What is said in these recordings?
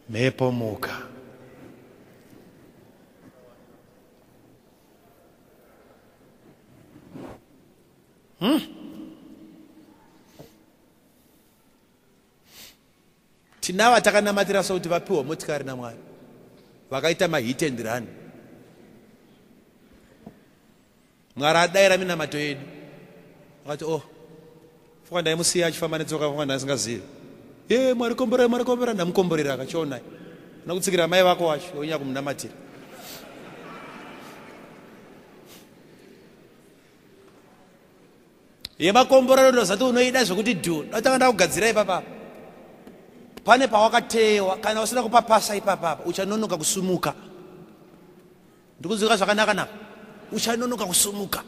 mhepo muka. Tinava takanamatira sauti vapiwa motikari naMwari vakaita mahit and run. Mwari adaira minamato yedu akati fuka ndaimusiya achifamba netsoka fuka ndasingazivi. Mwari komborera, Mwari komborera, ndamukomborera akachiona nokutsikira mai vako wacho onya kumunamatira. Yemakomborero ndozati unoida zvokuti ndatanga ndakugadzira ipapa. Pane pawakatewa kana usina kupapasa ipapa uchanonoka kusumuka. Ndikuziva zvakanaka naka. Uchanonoka kusumuka.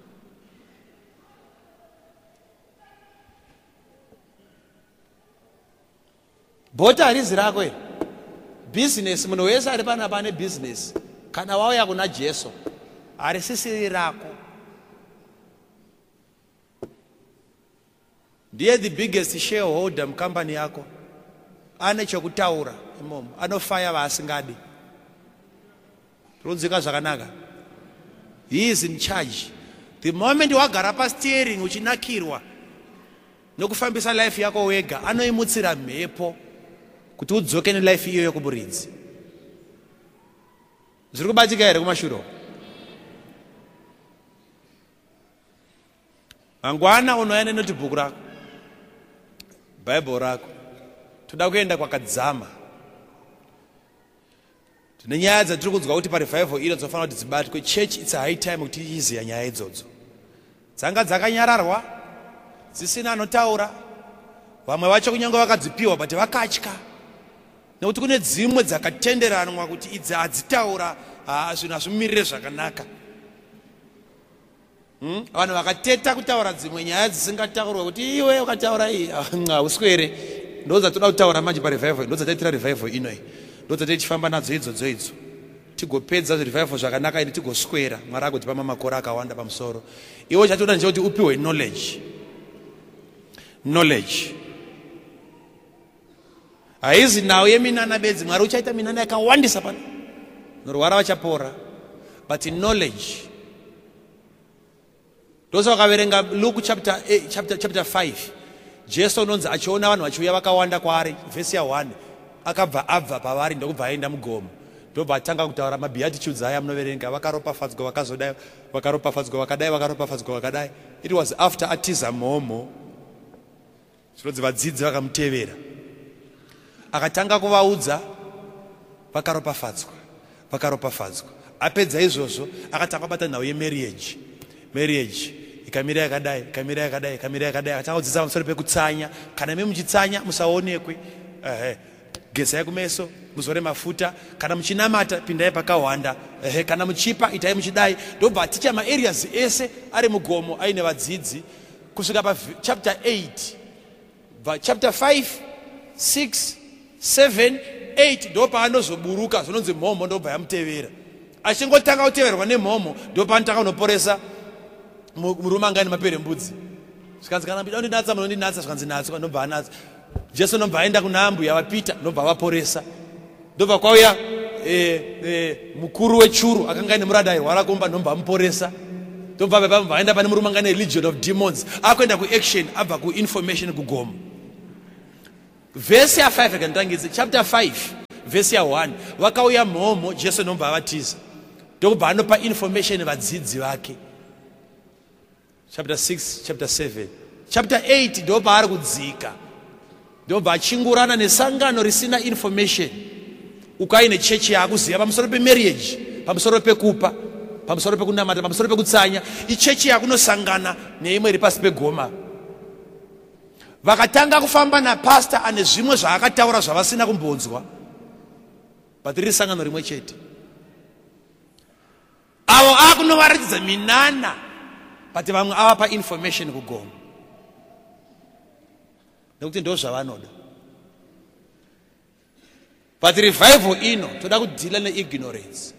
Bota harizi rako ere. Business munhu wese ari pana pane business. Kana wauya kuna Jesu harisisiri rako. Ndiye the biggest shareholder mucompany yako. Ane chokutaura imomo, anofaya vasingadi. Runzika zvakanaka. He is in charge. The moment wagara pa steering uchinakirwa nokufambisa life yako wega, anoimutsira mhepo kuti udzoke nelife iyo yokuburidzi. Zviri kubatika here kumashuro? Mangwana unoya nenotebook rako, Bible rako, toda kuenda kwakadzama. Tine nyaya dzatiri kunzwa kuti parevival ino dzofanira kuti dzibatwe. Church it's a high time kuti iziya nyaya idzodzo. Dzanga dzakanyararwa, dzisina anotaura. Vamwe vacho kunyange vakadzipiwa but vakatya. Nekuti kune dzimwe dzakatenderanwa kuti idzi adzitaura zvinhu hazvimirire zvakanaka. Vanhu vakateta kutaura dzimwe nyaya dzisingataurwa kuti iwe ukataura iyi uswere. Ndodzatoda kutaura manje parevival, ndodzataitira revival inoi. Ndodzatichifamba nadzo idzodzo idzo. Tigopedza revival zvakanaka ine tigoswera. Mwari agotipa makore akawanda pamusoro. Iwe chatoda nje kuti upiwe knowledge. Knowledge. Haizi nawo yeminana bedzi, Mwari uchaita minana yakawandisa pano. Norwara vachapora. But in knowledge. Ndosa wakaverenga Luke chapter 5. Jesu unonzi achiona vanhu vachiuya vakawanda kwaari, verse 1. Akabva abva pavari ndokubva aenda mugomo. Ndobva atanga kutaura mabeatitudes aya munoverenga, vakaropafadzwa vakazodai, vakaropafadzwa vakadai, vakaropafadzwa vakadai. It was after atiza mhomo. Zvinonzi vadzidzi vakamutevera. Akatanga kuvaudza vakaropafadzwa, vakaropafadzwa. Apedza izvozvo akatanga kubata nhau yemarriage. Marriage ikamira yakadai, ikamira yakadai, ikamira yakadai. Akatanga kudzidzisa pamusoro pekutsanya. Kana muchitsanya musaonekwe. Gezai kumeso, muzore mafuta. Kana muchinamata pindai pakawanda. Kana muchipa itai muchidai. Ndobva aticha maareas ese ari mugomo aine vadzidzi kusvika pa chapter 8. Chapter 5, 6, 7, 8 ndo paanozoburuka zvinonzi mhomo ndobva yamutevera. Achingotanga kuteverwa nemhomo ndo paanotanga kunoporesa murume anga ane maperembudzi. Zvikanzi kana mbida kundinatsa munondinatsa, zvikanzi natsa ndobva anatsa. Jesu ndobva aenda kuna mbuya vapita ndobva vaporesa. Ndobva kwauya mukuru wechuru akanga ane murada airwara komba ndobva amuporesa. Ndobva baba aenda pane murume anga ane legion of demons. Akuenda kuaction abva kuinformation kugomo. Verse 5 akandangidza chapter 5 verse 1. Vakauya mhomo Jesu ndobva avatiza. Ndobva anopa information vadzidzi vake. Chapter 6, chapter 7. Chapter 8 ndobva ari kudzika. Ndobva achingurana nesangano risina information. Ukaine chechi yakuziva pamusoro pemarriage, pamusoro pekupa, pamusoro pekunamata, pamusoro pekutsanya. Ichechi yakunosangana neimwe iri pasi pegoma. Vakatanga kufamba napastor ane zvimwe zvaakataura zvavasina kumbonzwa. But riri sangano rimwe chete. Avo akunovaratidza minana. But vamwe avapa information kugomo. Nekuti ndo zvavanoda. But revival ino toda kudhila neignorance.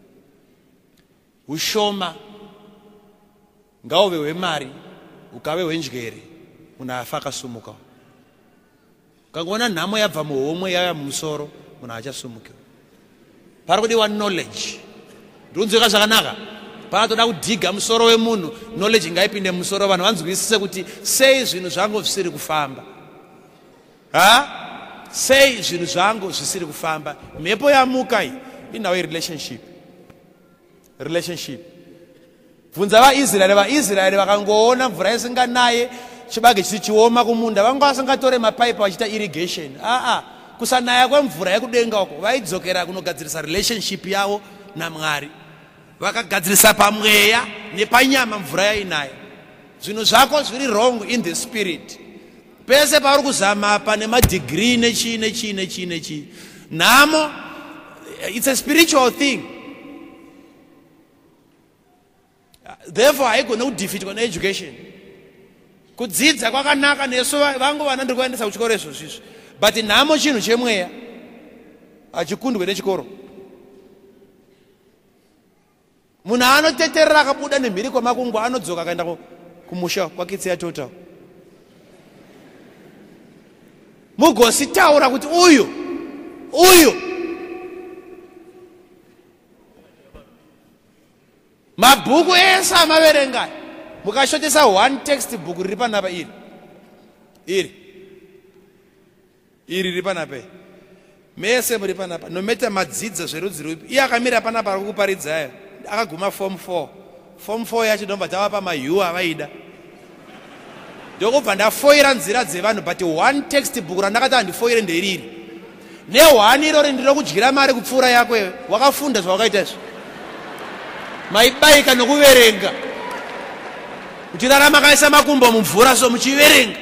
Ushoma ngauve hwemari ukave hwenjere munhu afa akasumuka. Ukangona nhamo yabva muhomwe yaya mumusoro munhu haachasumukiwi. Pari kudiwa knowledge. Ndunzwika zvakanaka. Patoda kudhiga musoro wemunhu, knowledge ngaipinde musoro, vanhu vanzwisise kuti sei zvinhu zvangu zvisiri kufamba. Sei zvinhu zvangu zvisiri kufamba. Mhepo yamuka iyi inawo relationship. Bvunza vaIsraeri vakangoona mvura isinganaye, chibage chichioma kumunda, vanga vasingatore mapaipi vachita irrigation. Kusanaya kwemvura yekudenga uko vaidzokera kunogadzirisa relationship yavo naMwari. Vakagadzirisa pamweya nepanyama mvura yainaya. Zvinhu zvako zviri wrong in the spirit. Pese pauri kuzama pane madegree nechi. Namo, it's a spiritual thing. Therefore, haigona kudefeatwa needucation. Kudzidza kwakanaka nesu vangu vana ndiri kuendesa kuchikoro izvozvizvi. But namo chinhu chemweya hachikundwe nechikoro. Munhu anoteterera akabuda nemhiri kwamakungwa anodzoka akaenda kumusha kwakitsi yatota. Mugositaura kuti uyu mabhuku ese amaverenga mukashotesa one text book riri panapa iri riri panapa mese muri panapa nometa madzidza zverudzi rupi. Iye akamira panapa ari kukuparidzayo akaguma form 4 yacho ndomba dzavapa mayu avaida. Ndokubva ndafoira nzira dzevanhu, but one text book randakati handifoire nderiri. Ne1 irori ndiro kudyira mari kupfuura yako iwe. Wakafunda zvawakaita izvo. Maibaika nokuverenga. Muchirarama makaisa makumbo mumvura so muchiverenga.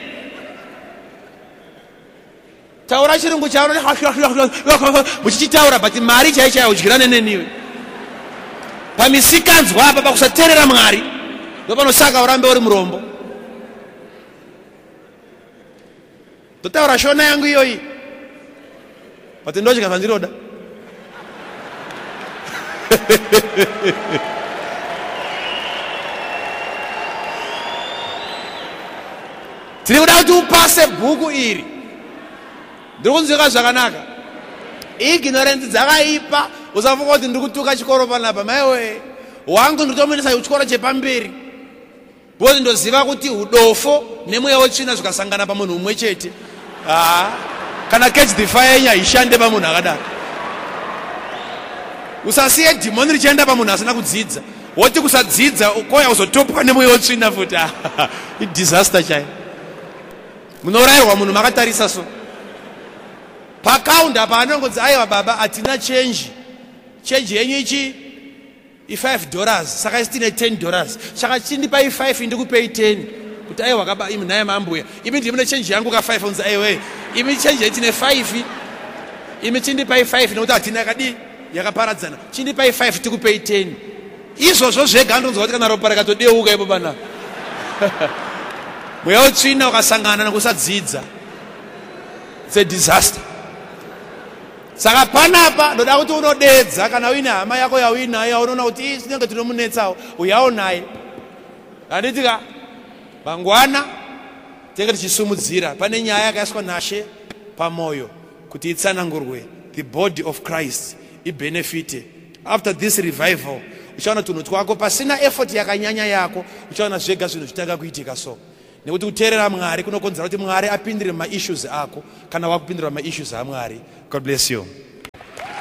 Taura chirungu chavo muchichitaura, but mari chaichaya udyirane neniwe. Pamisikanzwa apa pakusateerera Mwari ndopanosaka urambe uri murombo. Totaura shona yangu iyoyi, but ndochikaza ndiroda. Tiri kuda kuti upase bhuku iri. Ndiri kunzwika zvakanaka. Ignorance dzakaipa. Usafunga kuti ndiri kutuka chikoro panapa. Maiwe wangu nditomuendesa kuchikoro chepamberi. Bozi ndoziva kuti udofo nemweya wetsvina zvikasangana pamunhu umwe chete. Kana catch the fire nya ishande pamunhu akadaro. Usasiye demon richienda pamunhu asina kudzidza. Woti kusadzidza koya uzotopwa nemweya wetsvina futi. Disaster chai. Munorayirwa munhu makatarisa so. Pakaunda apa anongodzi aiwa baba atina change yenyu ichi $5 saka isitine $10 saka chindipai 5 ndikupei 10 kuti aiwa kaba imi naye mambuya imi ndimune change yangu ka 5 unza aiwe imi change itine 5 imi chindipai 5 nokuti atina kadi yakaparadzana chindipai 5 tikupei 10 izvozvo zvega ndonzwa kuti kana ropa rakatodeuka ipo pana mweya wetsvina ukasangana nokusadzidza, it's a disaster. Saka panapa ndoda kuti unodedza kana uine hama yako yauinayo unoona kuti sinenge tinomunetsawo uyawo naye. Handitika mangwana tenge tichisumudzira pane nyaya yakaiswa naShe pamoyo kuti itsanangurwe, the body of Christ ibenefite. After this revival uchaona tunhu twako pasina effort yakanyanya yako, uchaona zvega zvinhu zvitanga kuitika so. Nekuti kuteerera Mwari kunokonzera kuti Mwari apindire maissues ako kana wakupindira maissues aMwari. God bless you.